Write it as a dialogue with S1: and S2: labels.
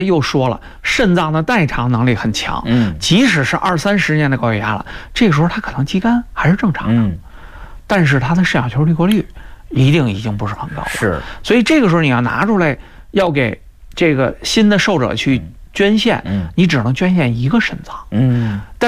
S1: 又说了，肾脏的代偿能力很强，即使是20-30年的高血压了，这个时候他可能肌酐还是正常的，但是他的肾小球滤过率一定已经不是很高了，
S2: 是，
S1: 所以这个时候你要拿出来，要给这个新的受者去捐献，你只能捐献一个肾脏，但